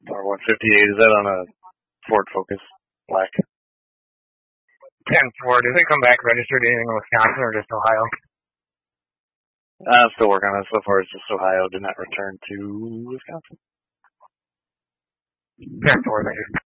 Or 158, is that on a Ford Focus Black? 10-4. Does it come back registered anything in Wisconsin or just Ohio? I'm still working on it. So far, it's just Ohio. Did not return to Wisconsin. 10-4, thank you.